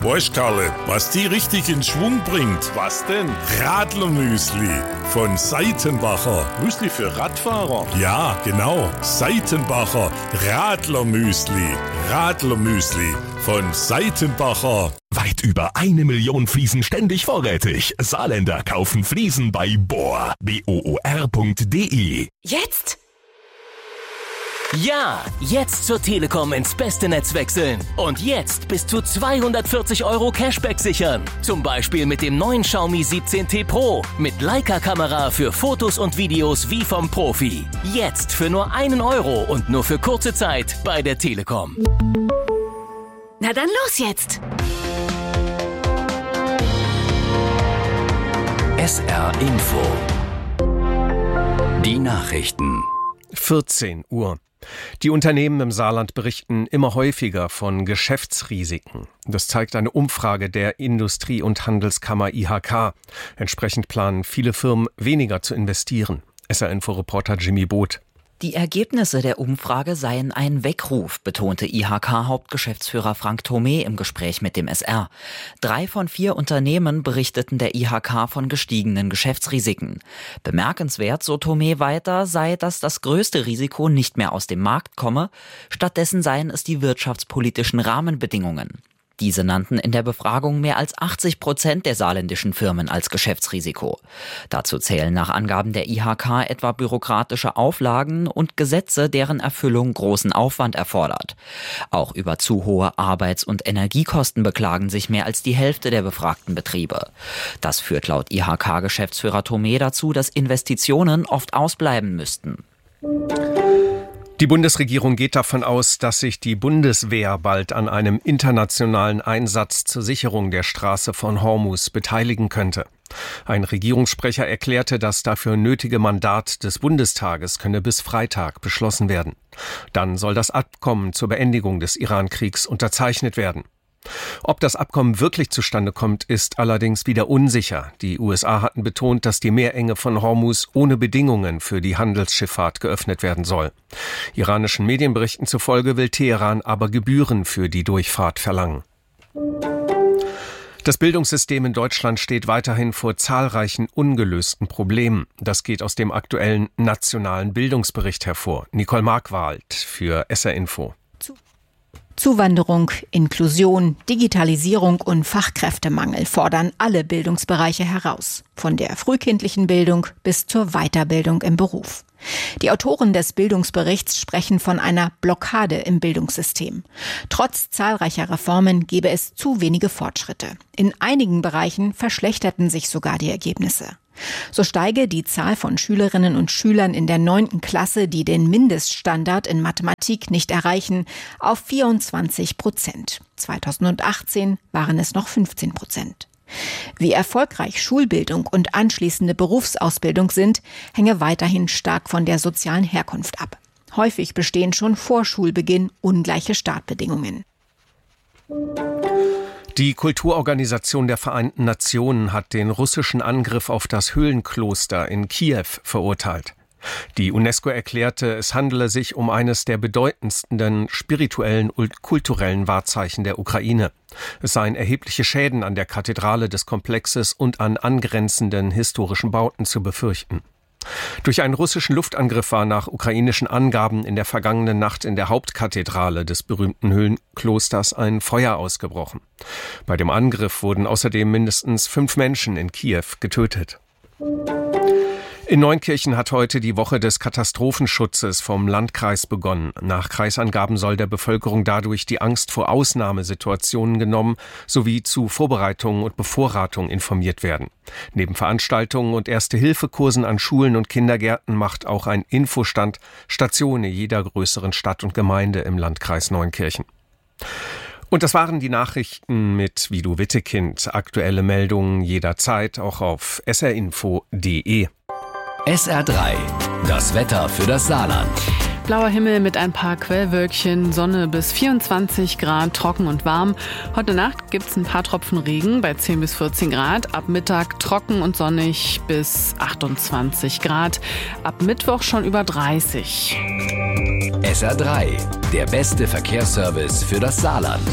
Weißt, Karle, was die richtig in Schwung bringt? Was denn? Radlermüsli von Seitenbacher. Müsli für Radfahrer? Ja, genau. Seitenbacher Radlermüsli. Radlermüsli von Seitenbacher. Weit über 1 Million Fliesen ständig vorrätig. Saarländer kaufen Fliesen bei Bohr. BOOR.de. Jetzt? Ja, jetzt zur Telekom ins beste Netz wechseln. Und jetzt bis zu 240 € Cashback sichern. Zum Beispiel mit dem neuen Xiaomi 17T Pro. Mit Leica-Kamera für Fotos und Videos wie vom Profi. Jetzt für nur 1 € und nur für kurze Zeit bei der Telekom. Na dann los jetzt! SR Info. Die Nachrichten. 14 Uhr. Die Unternehmen im Saarland berichten immer häufiger von Geschäftsrisiken. Das zeigt eine Umfrage der Industrie- und Handelskammer IHK. Entsprechend planen viele Firmen weniger zu investieren. SR-Info-Reporter Jimmy Both. Die Ergebnisse der Umfrage seien ein Weckruf, betonte IHK-Hauptgeschäftsführer Frank Thomé im Gespräch mit dem SR. 3 von 4 Unternehmen berichteten der IHK von gestiegenen Geschäftsrisiken. Bemerkenswert, so Thomé weiter, sei, dass das größte Risiko nicht mehr aus dem Markt komme. Stattdessen seien es die wirtschaftspolitischen Rahmenbedingungen. Diese nannten in der Befragung mehr als 80% der saarländischen Firmen als Geschäftsrisiko. Dazu zählen nach Angaben der IHK etwa bürokratische Auflagen und Gesetze, deren Erfüllung großen Aufwand erfordert. Auch über zu hohe Arbeits- und Energiekosten beklagen sich mehr als die Hälfte der befragten Betriebe. Das führt laut IHK-Geschäftsführer Thomé dazu, dass Investitionen oft ausbleiben müssten. Die Bundesregierung geht davon aus, dass sich die Bundeswehr bald an einem internationalen Einsatz zur Sicherung der Straße von Hormuz beteiligen könnte. Ein Regierungssprecher erklärte, das dafür nötige Mandat des Bundestages könne bis Freitag beschlossen werden. Dann soll das Abkommen zur Beendigung des Iran-Kriegs unterzeichnet werden. Ob das Abkommen wirklich zustande kommt, ist allerdings wieder unsicher. Die USA hatten betont, dass die Meerenge von Hormuz ohne Bedingungen für die Handelsschifffahrt geöffnet werden soll. Iranischen Medienberichten zufolge will Teheran aber Gebühren für die Durchfahrt verlangen. Das Bildungssystem in Deutschland steht weiterhin vor zahlreichen ungelösten Problemen. Das geht aus dem aktuellen nationalen Bildungsbericht hervor. Nicole Markwald für SR Info. Zuwanderung, Inklusion, Digitalisierung und Fachkräftemangel fordern alle Bildungsbereiche heraus, von der frühkindlichen Bildung bis zur Weiterbildung im Beruf. Die Autoren des Bildungsberichts sprechen von einer Blockade im Bildungssystem. Trotz zahlreicher Reformen gebe es zu wenige Fortschritte. In einigen Bereichen verschlechterten sich sogar die Ergebnisse. So steige die Zahl von Schülerinnen und Schülern in der 9. Klasse, die den Mindeststandard in Mathematik nicht erreichen, auf 24%. 2018 waren es noch 15%. Wie erfolgreich Schulbildung und anschließende Berufsausbildung sind, hänge weiterhin stark von der sozialen Herkunft ab. Häufig bestehen schon vor Schulbeginn ungleiche Startbedingungen. Die Kulturorganisation der Vereinten Nationen hat den russischen Angriff auf das Höhlenkloster in Kiew verurteilt. Die UNESCO erklärte, es handele sich um eines der bedeutendsten spirituellen und kulturellen Wahrzeichen der Ukraine. Es seien erhebliche Schäden an der Kathedrale des Komplexes und an angrenzenden historischen Bauten zu befürchten. Durch einen russischen Luftangriff war nach ukrainischen Angaben in der vergangenen Nacht in der Hauptkathedrale des berühmten Höhlenklosters ein Feuer ausgebrochen. Bei dem Angriff wurden außerdem mindestens 5 Menschen in Kiew getötet. In Neunkirchen hat heute die Woche des Katastrophenschutzes vom Landkreis begonnen. Nach Kreisangaben soll der Bevölkerung dadurch die Angst vor Ausnahmesituationen genommen sowie zu Vorbereitungen und Bevorratung informiert werden. Neben Veranstaltungen und Erste-Hilfe-Kursen an Schulen und Kindergärten macht auch ein Infostand Station in jeder größeren Stadt und Gemeinde im Landkreis Neunkirchen. Und das waren die Nachrichten mit Vido Wittekind. Aktuelle Meldungen jederzeit auch auf srinfo.de. SR3, das Wetter für das Saarland. Blauer Himmel mit ein paar Quellwölkchen, Sonne bis 24 Grad, trocken und warm. Heute Nacht gibt's ein paar Tropfen Regen bei 10 bis 14 Grad. Ab Mittag trocken und sonnig bis 28 Grad. Ab Mittwoch schon über 30. SR3, der beste Verkehrsservice für das Saarland.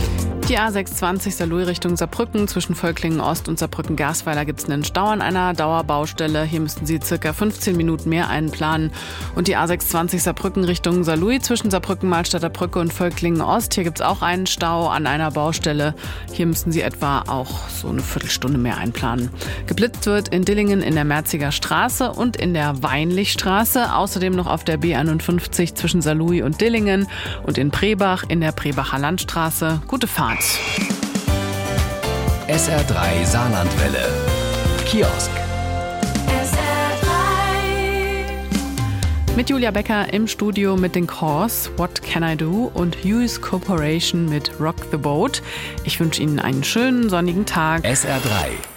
Die A620 Saarlouis Richtung Saarbrücken. Zwischen Völklingen Ost und Saarbrücken-Garsweiler gibt es einen Stau an einer Dauerbaustelle. Hier müssten Sie ca. 15 Minuten mehr einplanen. Und die A620 Saarbrücken Richtung Saarlouis zwischen Saarbrücken-Malstadter Brücke und Völklingen Ost. Hier gibt es auch einen Stau an einer Baustelle. Hier müssen Sie etwa auch so eine Viertelstunde mehr einplanen. Geblitzt wird in Dillingen in der Merziger Straße und in der Weinlichstraße. Außerdem noch auf der B51 zwischen Saarlouis und Dillingen und in Brebach in der Brebacher Landstraße. Gute Fahrt. SR3 Saarlandwelle. Kiosk. Mit Julia Becker im Studio mit den Cores What Can I Do und Hughes Corporation mit Rock the Boat. Ich wünsche Ihnen einen schönen sonnigen Tag. SR3